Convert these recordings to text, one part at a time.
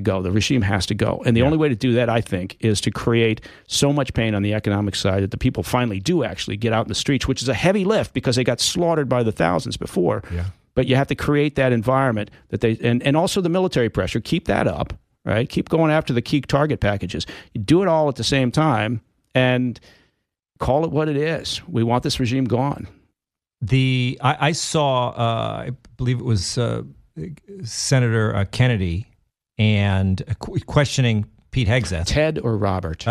go. The regime has to go. And the only way to do that, I think, is to create so much pain on the economic side that the people finally do actually get out in the streets, which is a heavy lift because they got slaughtered by the thousands before. Yeah. But you have to create that environment that they and also the military pressure. Keep that up, right? Keep going after the key target packages. You do it all at the same time and call it what it is. We want this regime gone. I saw, I believe it was Senator Kennedy, and questioning Pete Hegseth. Ted or Robert?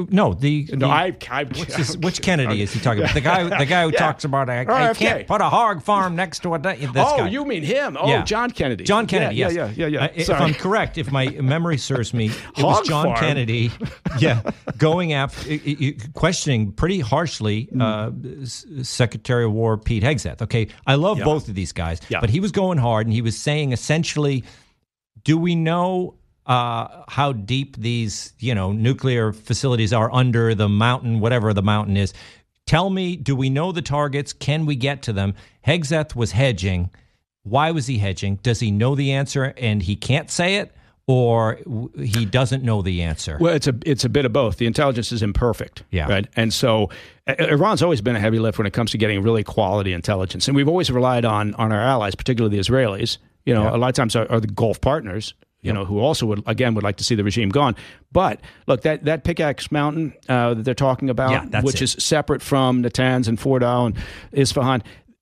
Which Kennedy is he talking about? The guy who talks about I can't put a hog farm next to this guy. You mean him? John Kennedy. John Kennedy. Yeah. If I'm correct, if my memory serves me, it was John Kennedy. Going after, questioning pretty harshly Secretary of War Pete Hegseth. Okay, I love both of these guys, but he was going hard, and he was saying essentially, do we know how deep these, nuclear facilities are under the mountain, whatever the mountain is? Tell me, do we know the targets? Can we get to them? Hegseth was hedging. Why was he hedging? Does he know the answer and he can't say it, or he doesn't know the answer? Well, it's a bit of both. The intelligence is imperfect, right? And so Iran's always been a heavy lift when it comes to getting really quality intelligence, and we've always relied on our allies, particularly the Israelis. A lot of times are the Gulf partners. Who also would like to see the regime gone. But look, that Pickaxe Mountain that they're talking about, which is separate from Natanz and Fordow and Isfahan,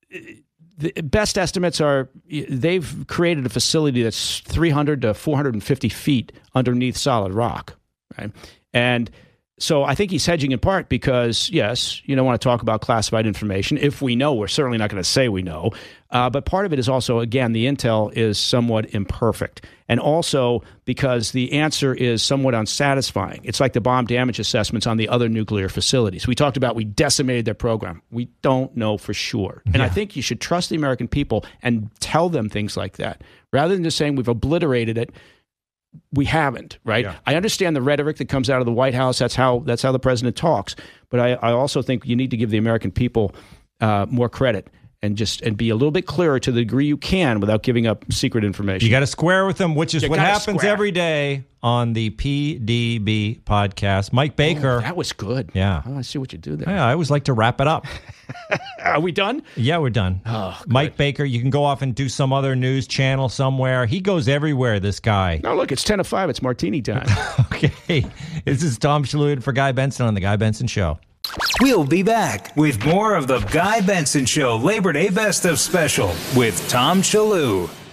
the best estimates are they've created a facility that's 300 to 450 feet underneath solid rock, right? And so I think he's hedging in part because, yes, you don't want to talk about classified information. If we know, we're certainly not going to say we know. But part of it is also, again, the intel is somewhat imperfect. And also because the answer is somewhat unsatisfying. It's like the bomb damage assessments on the other nuclear facilities. We talked about we decimated their program. We don't know for sure. And I think you should trust the American people and tell them things like that. Rather than just saying we've obliterated it, we haven't, right? Yeah. I understand the rhetoric that comes out of the White House. That's how the president talks. But I also think you need to give the American people more credit and be a little bit clearer to the degree you can without giving up secret information. You got to square with them, which is what happens every day on the PDB podcast. Mike Baker. Oh, that was good. Yeah. Oh, I see what you do there. Yeah, I always like to wrap it up. Are we done? Yeah, we're done. Oh, Mike Baker, you can go off and do some other news channel somewhere. He goes everywhere, this guy. No, look, it's 10 to 5. It's martini time. Okay. This is Tom Shalhoub for Guy Benson on The Guy Benson Show. We'll be back with more of The Guy Benson Show Labor Day Best of Special with Tom Shalhoub.